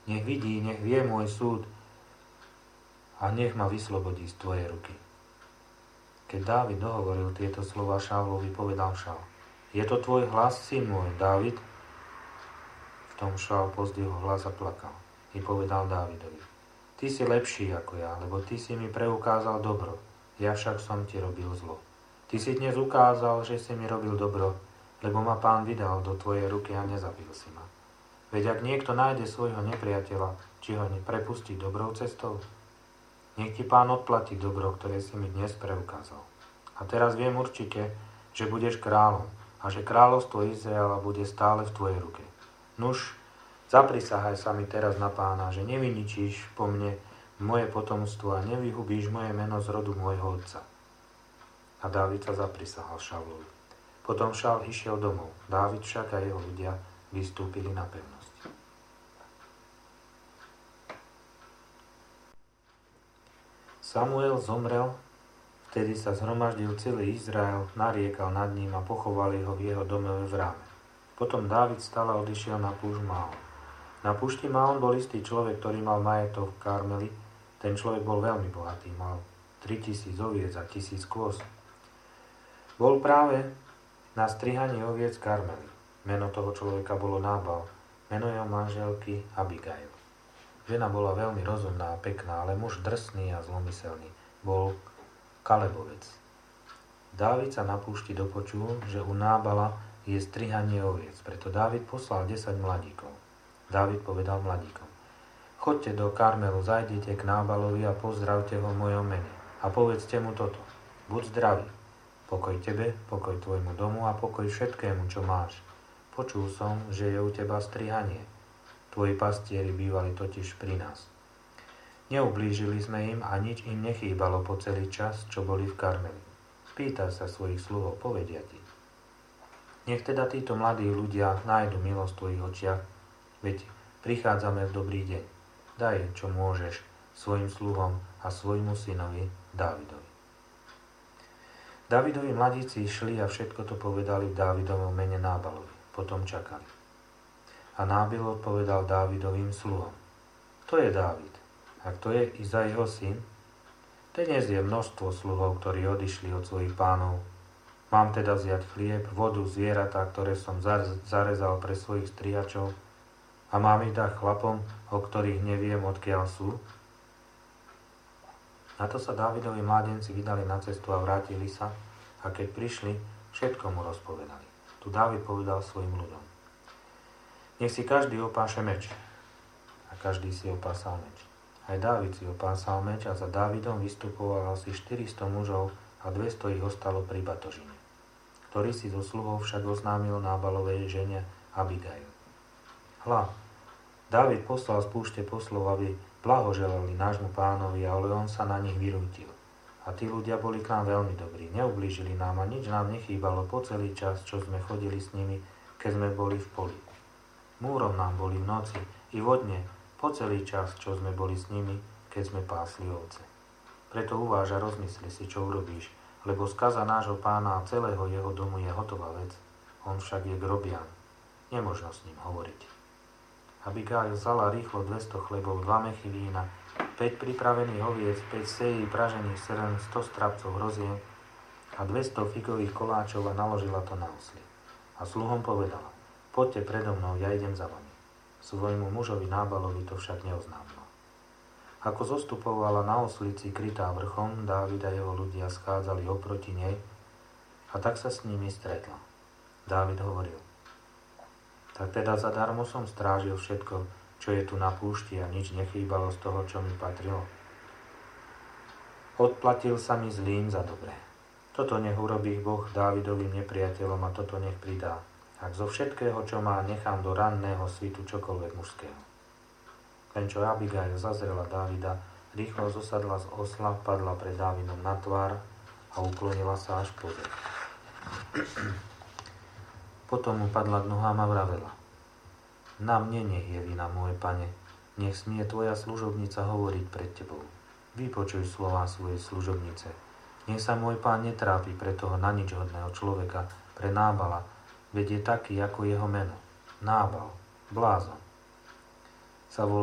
Nech vidí, nech vie môj súd a nech ma vyslobodí z tvojej ruky. Keď Dávid dohovoril tieto slova Šaulovi, povedal Šaul: Je to tvoj hlas, syn môj, Dávid? V tom Šaul pozdvihol hlas a plakal. I povedal Dávidovi: Ty si lepší ako ja, lebo ty si mi preukázal dobro, ja však som ti robil zlo. Ty si dnes ukázal, že si mi robil dobro, lebo ma Pán vydal do tvojej ruky a nezabil si ma. Veď ak niekto nájde svojho nepriateľa, či ho prepustí dobrou cestou? Nech ti Pán odplatí dobro, ktoré si mi dnes preukázal. A teraz viem určite, že budeš kráľom a že kráľovstvo Izraela bude stále v tvojej ruke. Nuž, zaprisahaj sa mi teraz na Pána, že nevyničíš po mne moje potomstvo a nevyhubíš moje meno z rodu môjho otca. A Dávid sa zaprisahal Šaulovi. Potom Šaul išiel domov. Dávid však a jeho ľudia vystúpili na pevnosť. Samuel zomrel, vtedy sa zhromaždil celý Izrael, nariekal nad ním a pochovali ho v jeho dome v Ráme. Potom Dávid stal a odišiel na púšť Maón. Na púšti Maón bol istý človek, ktorý mal majetok v Karmeli. Ten človek bol veľmi bohatý, mal 3000 oviec a 1000 kôz. Bol práve na strihaní oviec Karmeli. Meno toho človeka bolo Nábal, meno jeho manželky Abigail. Žena bola veľmi rozumná a pekná, ale muž drsný a zlomyselný. Bol Kalebovec. Dávid sa na púšti dopočul, že u Nábala je strihanie oviec, preto Dávid poslal 10 mladíkov. Dávid povedal mladíkom: Choďte do Karmelu, zajdite k Nábalovi a pozdravte ho v mojom mene. A povedzte mu toto: Buď zdravý, pokoj tebe, pokoj tvojmu domu a pokoj všetkému, čo máš. Počul som, že je u teba strihanie. Tvoji pastieri bývali totiž pri nás. Neublížili sme im a nič im nechýbalo po celý čas, čo boli v Karmeli. Pýtaj sa svojich sluhov, povedia ti. Nech teda títo mladí ľudia nájdu milosť v tvojich očiach, veď prichádzame v dobrý deň. Daj, čo môžeš, svojim sluhom a svojmu synovi Dávidovi. Dávidovi mladíci šli a všetko to povedali v Dávidovom mene Nábalovi. Potom čakali. A Nábil odpovedal Dávidovým sluhom: Kto je Dávid? A kto je Izaiho syn? Dnes je množstvo sluhov, ktorí odišli od svojich pánov. Mám teda vziať chlieb, vodu, zvieratá, ktoré som zarezal pre svojich strihačov, a mám ich dať chlapom, o ktorých neviem, odkiaľ sú? Na to sa Dávidovi mládenci vydali na cestu a vrátili sa, a keď prišli, všetko mu rozpovedali. Tu Dávid povedal svojim ľuďom: Nech si každý opáše meč. A každý si opásal meč. Aj Dávid si opásal meč a za Dávidom vystupovalo asi 400 mužov a 200 ich ostalo pri batožine, ktorý si zo sluhov však oznámil Nábalovej žene Abigail. Hľa, Dávid poslal z púšte poslov, aby blahoželali nášmu pánovi, ale on sa na nich vyrútil. A tí ľudia boli k nám veľmi dobrí, neublížili nám a nič nám nechýbalo po celý čas, čo sme chodili s nimi, keď sme boli v poli. Múrom nám boli v noci i vodne po celý čas, čo sme boli s nimi, keď sme pásli ovce. Preto uváž a rozmysli si, čo urobíš, lebo skaza nášho pána a celého jeho domu je hotová vec. On však je grobian. Nemožno s ním hovoriť. Abigail vzala rýchlo 200 chlebov, 2 mechy vína, 5 pripravených oviec, 5 sejí pražených srn, 100 strapcov hroziek a 200 figových koláčov a naložila to na osly. A sluhom povedala: Poďte predo mnou, ja idem za vami. Svojmu mužovi Nábalovi to však neoznámila. Ako zostupovala na oslici krytá vrchom, Dávid a jeho ľudia schádzali oproti nej a tak sa s nimi stretla. Dávid hovoril: Tak teda zadarmo som strážil všetko, čo je tu na púšti a nič nechýbalo z toho, čo mi patrilo. Odplatil sa mi zlým za dobré. Toto nech urobí Boh Dávidovým nepriateľom a toto nech pridá, ak zo všetkého, čo má, nechám do ranného svitu čokoľvek mužského. Len čo Abigail zazrela Dávida, rýchlo zosadla z osla, padla pred Dávidom na tvár a uklonila sa až po zem. Potom mu padla k nohám a vravela: Na mne nech je vina, môj pane, nech smie tvoja služobnica hovoriť pred tebou. Vypočuj slová svojej služobnice. Nech sa môj pán netrápi pre toho na nič hodného človeka, pre Nábala, veď je taký ako jeho meno. Nábal, blázon. Sa volá